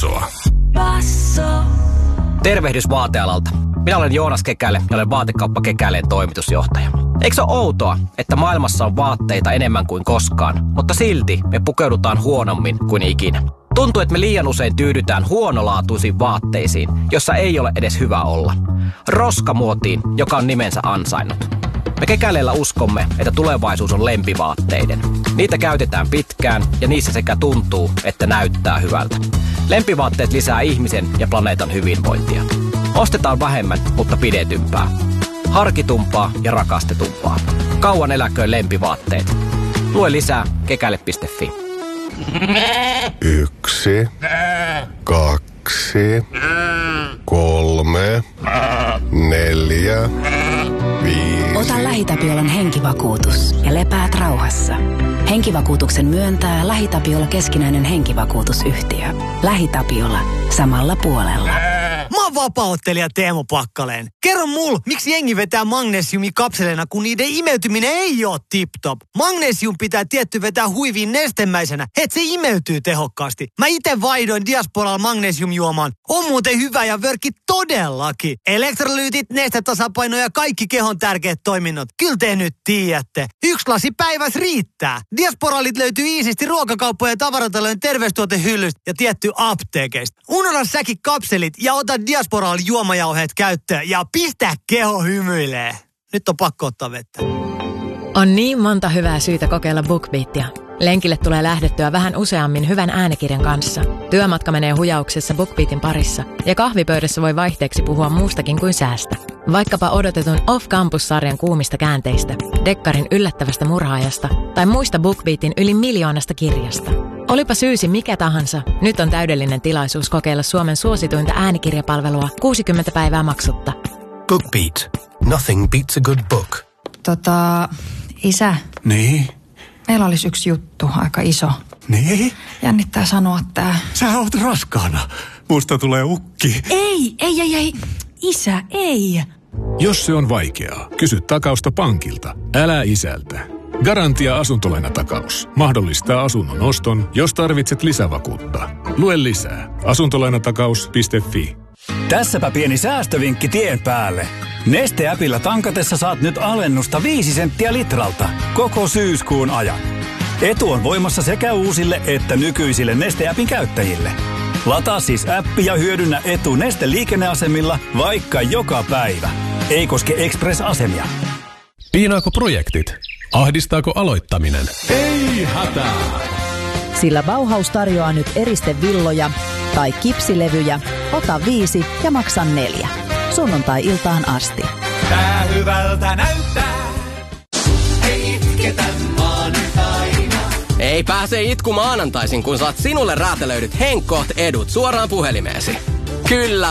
Bassoa. Basso. Tervehdys vaatealalta. Minä olen Joonas Kekäle ja olen Vaatekauppa Kekäleen toimitusjohtaja. Eikö se ole outoa, että maailmassa on vaatteita enemmän kuin koskaan, mutta silti me pukeudutaan huonommin kuin ikinä? Tuntuu, että me liian usein tyydytään huonolaatuisiin vaatteisiin, jossa ei ole edes hyvä olla. Roskamuotiin, joka on nimensä ansainnut. Me Kekäleellä uskomme, että tulevaisuus on lempivaatteiden. Niitä käytetään pitkään ja niissä sekä tuntuu, että näyttää hyvältä. Lempivaatteet lisää ihmisen ja planeetan hyvinvointia. Ostetaan vähemmän, mutta pidetympää. Harkitumpaa ja rakastetumpaa. Kauan eläköön lempivaatteet. Lue lisää kekäle.fi. 1, 2, 3, 4, 5. Ota LähiTapiolan henkivakuutus ja lepäät rauhassa. Henkivakuutuksen myöntää LähiTapiola keskinäinen henkivakuutusyhtiö. LähiTapiola. Samalla puolella. Mä oon vapaa-ottelija Teemu Pakkaleen. Kerro mulle, miksi jengi vetää magnesiumikapseleina, kun niiden imeytyminen ei oo tip-top. Magnesium pitää tietty vetää huiviin nestemäisenä, et se imeytyy tehokkaasti. Mä ite vaihdoin Diasporalla magnesiumjuomaan. On muuten hyvä ja vörkki todellakin. Elektrolyytit, nestetasapaino ja kaikki kehon tärkeät toiminnot. Kyllä te nyt tiedätte. 1 lasi päivässä riittää. Diasporalit löytyy iisisti ruokakauppojen ja tavaratalojen terveystuotehyllystä ja tietty apteekeista. Unohda säkin kapselit ja ota Diasporal juomajauheet käyttöön ja pistä keho hymyilee. Nyt on pakko ottaa vettä. On niin monta hyvää syytä kokeilla BookBeatia. Lenkille tulee lähdettyä vähän useammin hyvän äänikirjan kanssa. Työmatka menee hujauksessa BookBeatin parissa ja kahvipöydässä voi vaihteeksi puhua muustakin kuin säästä. Vaikkapa odotetun Off-Campus-sarjan kuumista käänteistä, Dekkarin yllättävästä murhaajasta tai muista BookBeatin yli 1 miljoonasta kirjasta. Olipa syysi mikä tahansa, nyt on täydellinen tilaisuus kokeilla Suomen suosituinta äänikirjapalvelua 60 päivää maksutta. BookBeat. Nothing beats a good book. Isä. Niin? Meillä olisi yksi juttu, aika iso. Niin? Jännittää sanoa tää. Sä oot raskaana. Musta tulee ukki. Ei. Isä, ei. Jos se on vaikeaa, kysy takausta pankilta. Älä isältä. Garantia asuntolainatakaus mahdollistaa asunnon oston, jos tarvitset lisävakuutta. Lue lisää asuntolainatakaus.fi. Tässäpä pieni säästövinkki tien päälle. Neste-äpillä tankatessa saat nyt alennusta 5 senttiä litralta koko syyskuun ajan. Etu on voimassa sekä uusille että nykyisille Neste-äpin käyttäjille. Lataa siis appi ja hyödynnä etu Neste-liikenneasemilla vaikka joka päivä. Ei koske Express-asemia. Piinaako projektit? Ahdistaako aloittaminen? Ei hätää! Sillä Bauhaus tarjoaa nyt eristevilloja tai kipsilevyjä. Ota 5 ja maksa 4. Sunnuntai-iltaan asti. Tää hyvältä näyttää. Ei itketä maanantaina. Ei pääse itku maanantaisin, kun saat sinulle räätälöidyt Henkoht edut suoraan puhelimeesi. Kyllä